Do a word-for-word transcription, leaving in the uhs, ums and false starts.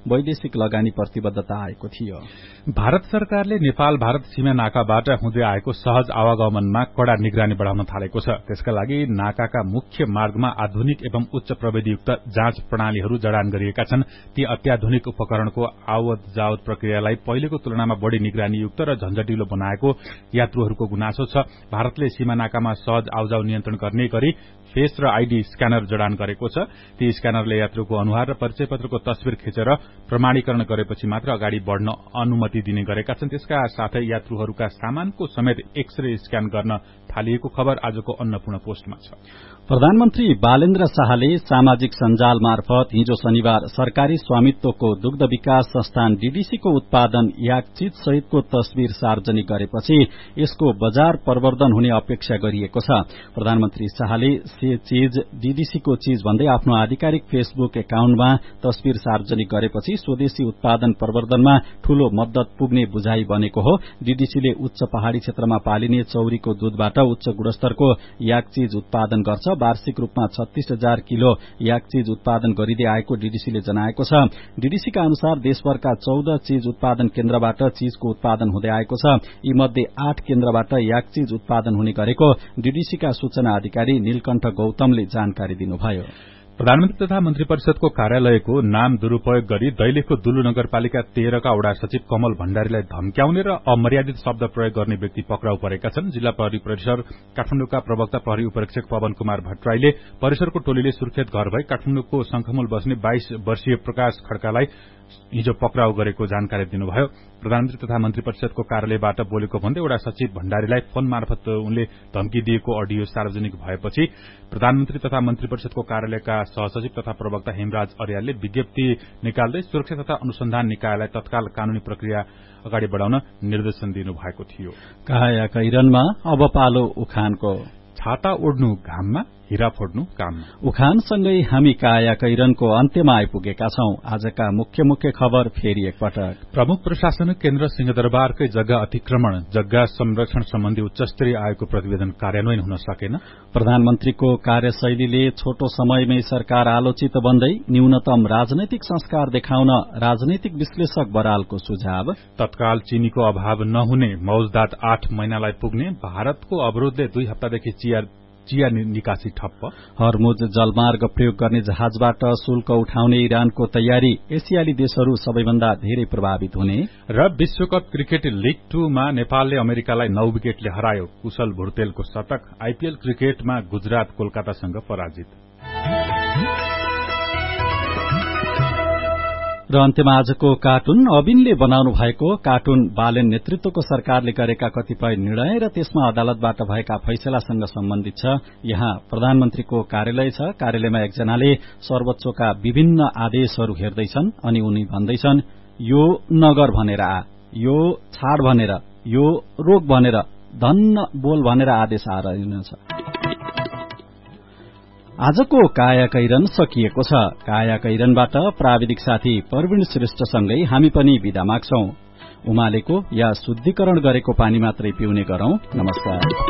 वैदेशिक लगानी प्रतिबद्धता आएको थियो। भारत सरकारले नेपाल भारत सीमा नाकाबाट हुँदै आएको सहज आवागमनमा कड़ा निगरानी बढ़ाउन थालेको छ। त्यसका लागि नाकाका मुख्य मार्गमा आधुनिक एवं उच्च प्रविधियुक्त जाँच प्रणालीहरू जडान गरिएका छन्। ती अत्याधुनिक उपकरणको आवत जावत प्रक्रियालाई पहिलेको तुलनामा बढ़ी निगरानीयुक्त र झन्झटिलो बनाएको यात्रुहरूको गुनासो छ। भारतले सीमा नाकामा सहज आउजाउ नियन्त्रण गर्ने गरी फेस र आईडी स्क्यानर जडान गरेको छ। ती स्क्यानरले यात्रुको अनुहार र परिचय पत्रको तस्विर खिचेर प्रमाणीकरण गरेपछि मात्र अगाडि बढ़न अनुमति दिने गरेका छन्। त्यसका साथै यात्रुहरूका सामानको समेत एक्सरे स्क्यान गर्न थालिएको खबर आजको अन्नपूर्ण पोस्टमा छ। प्रधानमन्त्री बालेन्द्र शाहले सामाजिक सञ्जाल मार्फत हिजो शनिबार सरकारी स्वामित्वको दुग्ध विकास संस्थान डीडीसीको उत्पादन याकचिज सहितको तस्विर सार्वजनिक गरेपछि यसको बजार प्रवर्धन हुने अपेक्षा गरिएको छ। प्रधानमन्त्री शाहले से चीज डीडीसीको चीज भन्दै आफ्नो आधिकारिक फेसबुक एकाउन्टमा तस्विर सार्वजनिक गरेपछि स्वदेशी उत्पादन प्रवर्धनमा ठूलो मद्दत पुग्ने बुझाइ बनेको हो। डीडीसीले उच्च पहाड़ी क्षेत्रमा पालिने चौरीको दूधबाट उच्च गुणस्तरको याकचिज उत्पादन गर्छ। वार्षिक रूपमा छत्तीस हजार किलो याकचिज उत्पादन गरिँदै आएको डीडीसीले जनाएको छ। डीडीसीका अनुसार देशभरका चौध चीज उत्पादन केन्द्रबाट चीजको उत्पादन हुँदै आएको छ। यी मध्ये आठ केन्द्रबाट याकचिज उत्पादन हुने गरेको डीडीसीका सूचना अधिकारी नीलकण्ठ गौतमले जानकारी दिनुभयो। प्रधानमन्त्री तथा मन्त्री परिषदको कार्यालयको नाम दुरूपयोग गरी दैलेखको दुल्लु नगरपालिका तेह्रका वडा सचिव कमल भण्डारीलाई धम्क्याउने र अमर्यादित शब्द प्रयोग गर्ने व्यक्ति पक्राउ परेका छन्। जिल्ला प्रहरी परिसर काठमाडौँका प्रवक्ता प्रहरी उपरीक्षक पवन कुमार भट्टराईले परिसरको टोलीले सुर्खेत घर भई काठमाडौँको शंखमूल बस्ने बाइस वर्षीय प्रकाश खड्कालाई हिजो पक्राउ गरेको जानकारी दिनुभयो। प्रधानमन्त्री तथा मन्त्री परिषदको कार्यालयबाट बोलेको भन्दै वडा सचिव भण्डारीलाई फोन मार्फत उनले धम्की दिएको अडियो सार्वजनिक भएपछि प्रधानमन्त्री तथा मन्त्री परिषदको कार्यालयका सहसचिव तथा प्रवक्ता हेमराज अर्यालले विज्ञप्ति निकाल्दै सुरक्षा तथा अनुसन्धान निकायलाई तत्काल कानूनी प्रक्रिया अगाडि बढ़ाउन निर्देशन दिनुभएको थियो। काया कैरनमा अब पालो उखानको। छाता ओढ्नु घाममा, हिरा फोड्नु काममा। उखानसँगै हामी काया कैरनको अन्त्यमा आइपुगेका छौं। आजका मुख्य मुख्य खबर फेरि एकपटक। प्रमुख प्रशासनिक केन्द्र सिंहदरबारकै जग्गा अतिक्रमण जग्गा संरक्षण सम्बन्धी उच्चस्तरीय आयोगको प्रतिवेदन कार्यान्वयन हुन सकेन। प्रधानमन्त्रीको कार्यशैलीले छोटो समयमै सरकार आलोचित बन्दै न्यूनतम राजनैतिक संस्कार देखाउन राजनैतिक विश्लेषक बरालको सुझाव। तत्काल चीनीको अभाव नहुने मौजदात आठ महिनालाई पुग्ने भारतको अवरोधले दुई हप्तादेखि चिया चिया निकासी ठप्प। हर्मुज जलमार्ग प्रयोग गर्ने जहाजबाट शुल्क उठाउने इरानको तयारी। एसियाली देशहरू सबैभन्दा धेरै प्रभावित हुने। र विश्वकप क्रिकेट लीग टूमा नेपालले अमेरिकालाई नौ विकेटले हरायो। कुशल भुर्तेलको शतक। आईपीएल क्रिकेटमा गुजरात कोलकातासँग पराजित। र अन्त्यमा आजको कार्टुन। अबिनले बनाउनु भएको कार्टुन बालेन नेतृत्वको सरकारले गरेका कतिपय निर्णय र त्यसमा अदालतबाट भएका फैसलासँग सम्बन्धित छ। यहाँ प्रधानमन्त्रीको कार्यालय छ। कार्यालयमा एकजनाले सर्वोच्चका विभिन्न आदेशहरू हेर्दैछन् अनि उनी भन्दैछन् यो नगर भनेर आ, यो छाड भनेर, यो रोक भनेर, धन्न बोल भनेर आदेश आइरहेको छ। आजको काया कैरन सकिएको छ। काया कैरनबाट प्राविधिक साथी प्रवीण श्रेष्ठसँगै हामी पनि बिदा माग्छौं। उमालेको या शुद्धिकरण गरेको पानी मात्रै पिउने गरौं। नमस्कार।